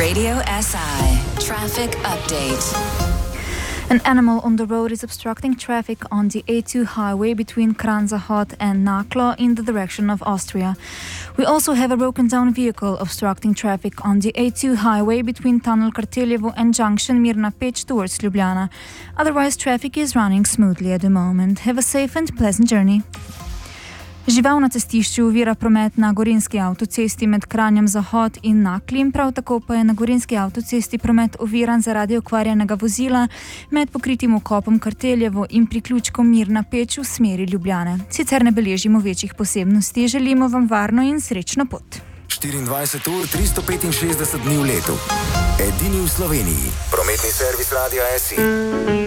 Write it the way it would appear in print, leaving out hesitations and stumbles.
Radio SI Traffic Update. An animal on the road is obstructing traffic on the A2 highway between Kranzahot and Naklo in the direction of Austria. We also have a broken down vehicle obstructing traffic on the A2 highway between Tunnel Karteljevo and Junction Mirna 5 towards Ljubljana. Otherwise, traffic is running smoothly at the moment. Have a safe and pleasant journey. Žival na cestišču ovira promet na Gorenjski avtocesti med Kranjem Zahod in Naklim, prav tako pa je na Gorenjski avtocesti promet oviran zaradi okvarjenega vozila med pokritim vkopom Karteljevo in priključkom Mirna 5 v smeri Ljubljane. Sicer ne beležimo večjih posebnosti, želimo vam varno in srečno pot. 24 ur, 365 dni v letu. Edini v Sloveniji. Prometni servis Radia SI.